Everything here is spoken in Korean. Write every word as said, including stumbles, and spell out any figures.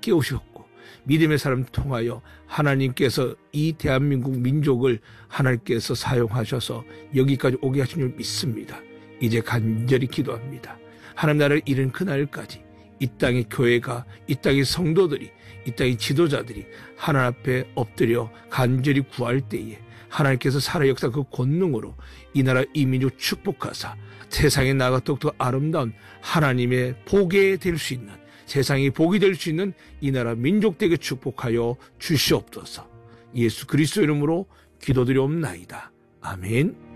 깨우셨고 믿음의 사람 통하여 하나님께서 이 대한민국 민족을 하나님께서 사용하셔서 여기까지 오게 하신 줄 믿습니다. 이제 간절히 기도합니다. 하나님 나라를 이룬 그날까지 이 땅의 교회가, 이 땅의 성도들이, 이 땅의 지도자들이 하나님 앞에 엎드려 간절히 구할 때에 하나님께서 살아 역사 그 권능으로 이 나라 이 민족 축복하사 세상에 나아가 더욱더 아름다운 하나님의 복이 될 수 있는, 세상이 복이 될 수 있는 이 나라 민족 되게 축복하여 주시옵소서. 예수 그리스도 이름으로 기도드리옵나이다. 아멘.